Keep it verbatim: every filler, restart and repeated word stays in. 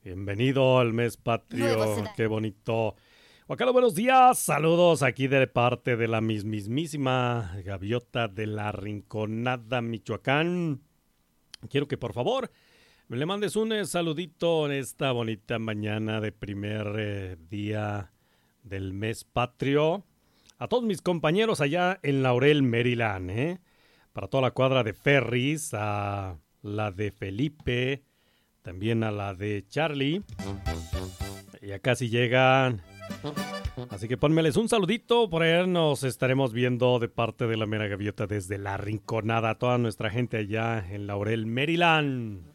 Bienvenido al mes patrio, qué bonito. Juan Carlos, buenos días, saludos aquí de parte de la mismísima gaviota de la Rinconada, Michoacán. Quiero que por favor me le mandes un eh, saludito en esta bonita mañana de primer eh, día del mes patrio a todos mis compañeros allá en Laurel, Maryland, ¿eh? Para toda la cuadra de Ferris, a la de Felipe, también a la de Charlie. Ya casi llegan. Así que pónmeles un saludito. Por ahí nos estaremos viendo de parte de la mera gaviota desde la Rinconada. Toda nuestra gente allá en Laurel, Maryland.